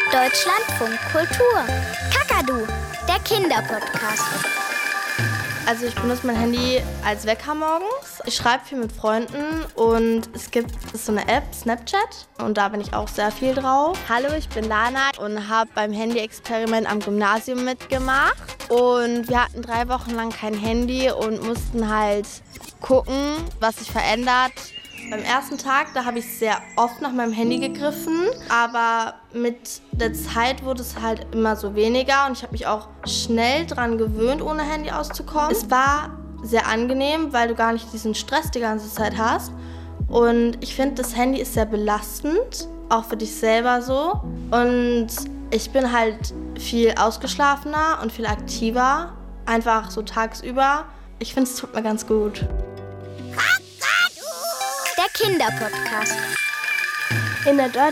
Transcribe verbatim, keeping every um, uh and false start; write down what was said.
Deutschlandfunk Kultur. Kakadu, der Kinderpodcast. Also ich benutze mein Handy als Wecker morgens. Ich schreibe viel mit Freunden und es gibt so eine App, Snapchat. Und da bin ich auch sehr viel drauf. Hallo, ich bin Lana und habe beim Handy-Experiment am Gymnasium mitgemacht. Und wir hatten drei Wochen lang kein Handy und mussten halt gucken, was sich verändert. Beim ersten Tag, da habe ich sehr oft nach meinem Handy gegriffen, aber mit der Zeit wurde es halt immer so weniger und ich habe mich auch schnell daran gewöhnt, ohne Handy auszukommen. Es war sehr angenehm, weil du gar nicht diesen Stress die ganze Zeit hast und ich finde, das Handy ist sehr belastend, auch für dich selber so, und ich bin halt viel ausgeschlafener und viel aktiver, einfach so tagsüber. Ich finde, es tut mir ganz gut. Der Kinderpodcast. In der